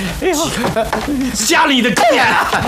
哎呦，家里的店！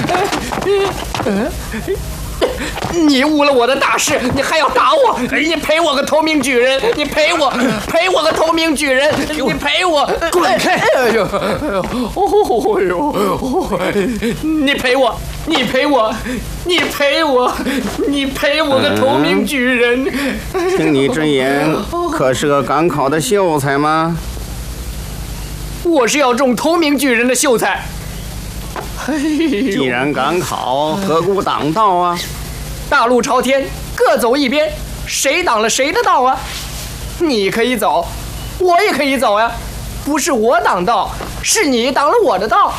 你误了我的大事，你还要打我？你赔我个头名举人！你赔我个头名举人！你赔我！ 滚开！ 哎呦，哦呦，你赔我！你赔我！你赔我！你赔我个头名举人！ 听你之言，可是个赶考的秀才吗？ 我是要中头名举人的秀才。 既然赶考，何故挡道啊？ 大路朝天，各走一边，谁挡了谁的道啊？你可以走，我也可以走呀。不是我挡道，是你挡了我的道。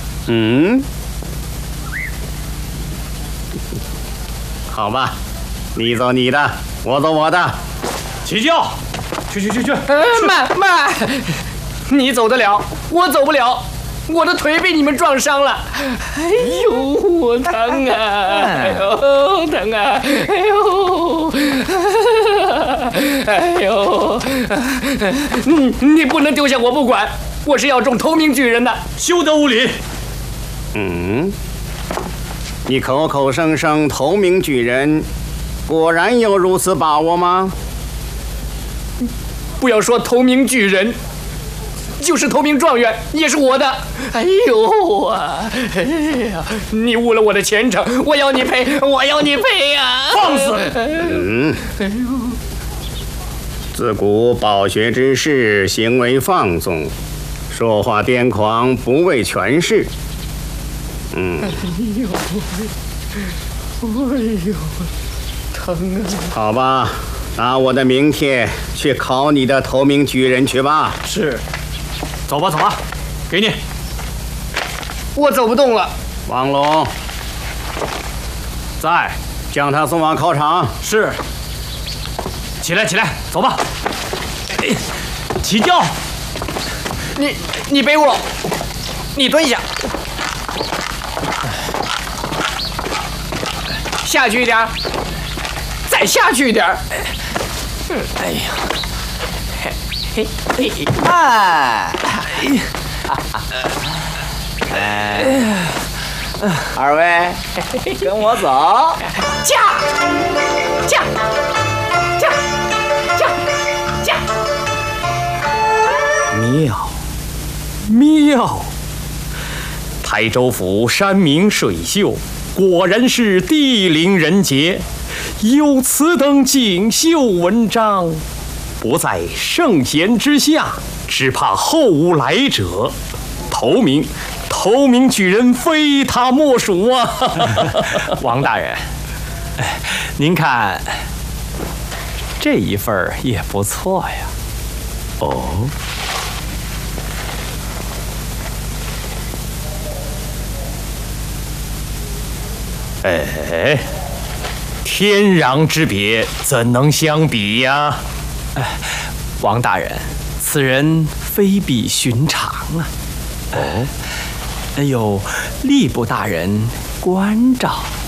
好吧，你走你的，我走我的。 起轿，去！ 慢，你走得了，我走不了。我的腿被你们撞伤了，哎呦，我疼啊！哎呦，疼啊！哎呦，你不能丢下我不管，我是要中头名举人的。 休得无礼！ 你口口声声头名举人，果然有如此把握吗？ 不要说头名举人，就是头名状元也是我的。哎呦啊！哎呀，你误了我的前程，我要你赔呀！ 放肆！ 自古饱学之士行为放纵，说话癫狂，不为权势。 哎呦，疼啊！ 好吧，拿我的名帖去考你的头名举人去吧。 是，走吧，给你。 我走不动了。 王龙， 在， 将他送往考场。 是。起来，走吧。起轿。 你背我，你蹲下，下去一点，再下去一点。哎呀， 二位，跟我走。 驾！ 妙！台州府山明水秀，果然是地灵人杰。有此等锦绣文章，不在圣贤之下，只怕后无来者。头名举人，非他莫属啊！ 王大人，您看这一份也不错呀。 哦，哎，天壤之别，怎能相比呀？ 王大人，此人非比寻常啊。有吏部大人关照。